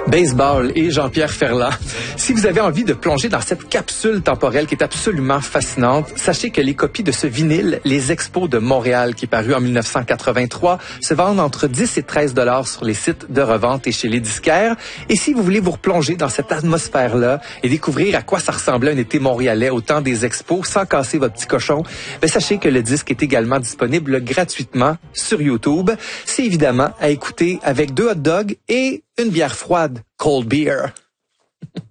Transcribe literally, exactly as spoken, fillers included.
Baseball et Jean-Pierre Ferland. Si vous avez envie de plonger dans cette capsule temporelle qui est absolument fascinante, sachez que les copies de ce vinyle, Les Expos de Montréal, qui est paru en dix-neuf cent quatre-vingt-trois, se vendent entre dix et treize dollars sur les sites de revente et chez les disquaires. Et si vous voulez vous replonger dans cette atmosphère-là et découvrir à quoi ça ressemblait un été montréalais au temps des expos sans casser votre petit cochon, ben sachez que le disque est également disponible gratuitement sur YouTube. C'est évidemment à écouter avec deux hot dogs et une bière froide, cold beer.